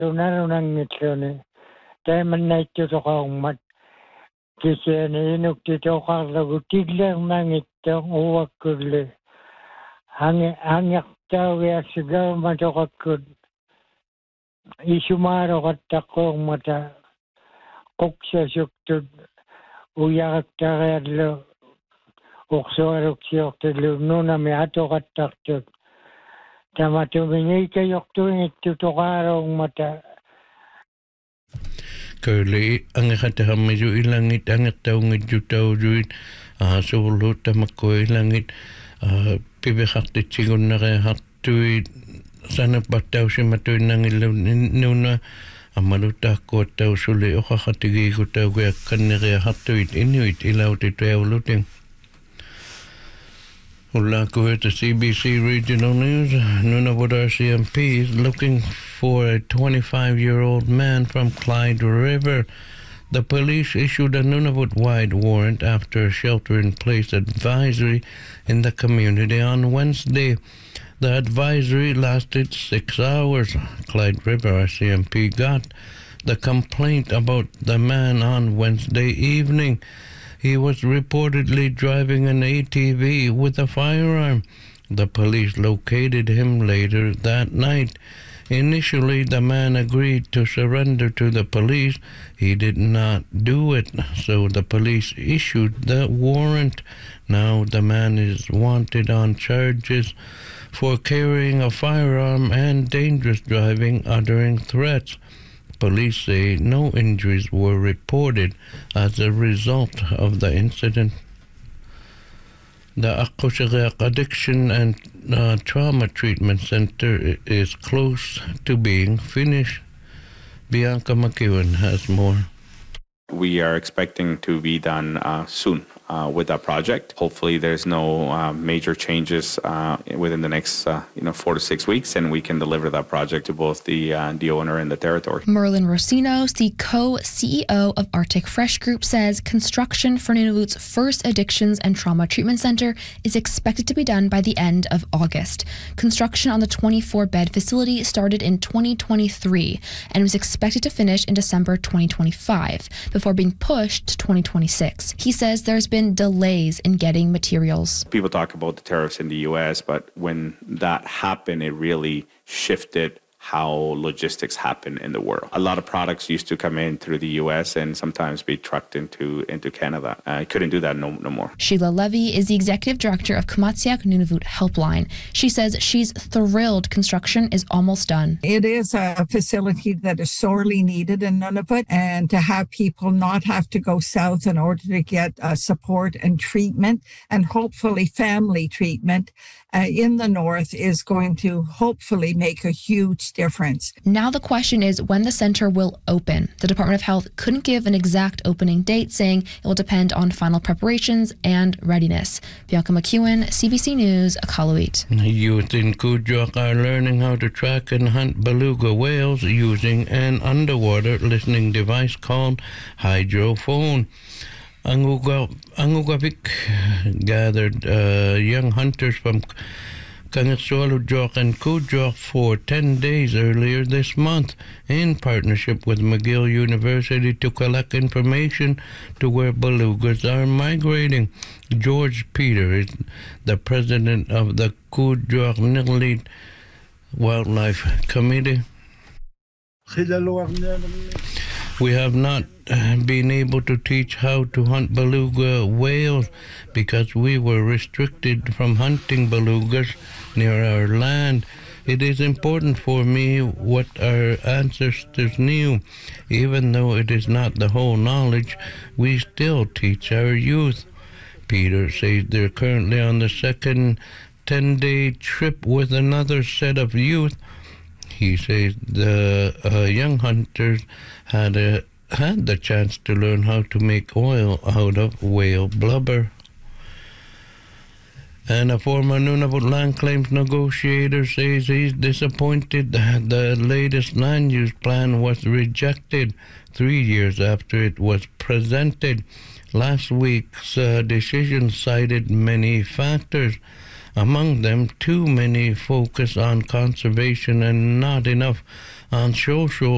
tunarunangitluni taimannaittutoqaummat kisiani inuktitoqarlagu tillermangittoq uwakkulli hangiartaugiassigaumatoqakkut isumaaroqattaqqoormata quksasuktut uyaraktariallu uqsualuksiortillu nunami atoqattartut tamatumingiikajortuingittutoqaaruummata Curly angaqatahammisu ilangit angertaungitjutaujuit suulluuttamakkuilangit pipiqartitsigunnerehartuit sanapattausimatuinnangillu nuna ammalutaakkuattausuli oqaqatigiigutaugiakkanneriahartuit inuit ilautituauluting Ulakuita CBC Regional News, Nunavut RCMP is looking for a 25-year-old man from Clyde River. The police issued a Nunavut-wide warrant after a shelter-in-place advisory in the community on Wednesday. The advisory lasted 6 hours. Clyde River RCMP got the complaint about the man on Wednesday evening. He was reportedly driving an ATV with a firearm. The police located him later that night. Initially, the man agreed to surrender to the police. He did not do it, so the police issued the warrant. Now the man is wanted on charges for carrying a firearm and dangerous driving, uttering threats. Police say no injuries were reported as a result of the incident. The Aquashagaq Addiction and Trauma Treatment Center is close to being finished. Bianca McEwen has more. We are expecting to be done soon with that project. Hopefully there's no major changes within the next 4 to 6 weeks, and we can deliver that project to both the owner and the territory. Merlin Rosinos, the co-CEO of Arctic Fresh Group, says construction for Nunavut's first Addictions and Trauma Treatment Center is expected to be done by the end of August. Construction on the 24-bed facility started in 2023 and was expected to finish in December 2025 before being pushed to 2026. He says there's been delays in getting materials. People talk about the tariffs in the U.S., but when that happened, it really shifted how logistics happen in the world. A lot of products used to come in through the U.S. and sometimes be trucked into Canada. I couldn't do that no more. Sheila Levy is the executive director of Kamatsiak Nunavut Helpline. She says she's thrilled construction is almost done. It is a facility that is sorely needed in Nunavut, and to have people not have to go south in order to get support and treatment, and hopefully family treatment in the north, is going to hopefully make a huge difference. Now the question is when the center will open. The Department of Health couldn't give an exact opening date, saying it will depend on final preparations and readiness. Bianca McEwen, CBC News, Iqaluit. Youth in Kuujjuaq are learning how to track and hunt beluga whales using an underwater listening device called hydrophone. Angugavik gathered young hunters from Kangersualujjuaq and Kuujjuaq for 10 days earlier this month in partnership with McGill University to collect information to where belugas are migrating. George Peter is the president of the Kuujjuaq Nillit Wildlife Committee. We have not been able to teach how to hunt beluga whales because we were restricted from hunting belugas near our land. It is important for me what our ancestors knew. Even though it is not the whole knowledge, we still teach our youth. Peter says they're currently on the second 10-day trip with another set of youth. He says the young hunters had the chance to learn how to make oil out of whale blubber. And a former Nunavut land claims negotiator says he's disappointed that the latest land use plan was rejected 3 years after it was presented. Last week's decision cited many factors. Among them, too many focus on conservation and not enough on social